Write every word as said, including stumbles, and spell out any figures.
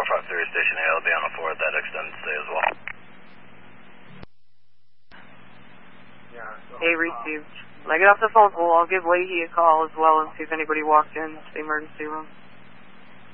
four five three Station A, I'll be on a floor at that extended stay as well. A received. When I get off the phone call, I'll give Leahy a call as well and see if anybody walked in the emergency room.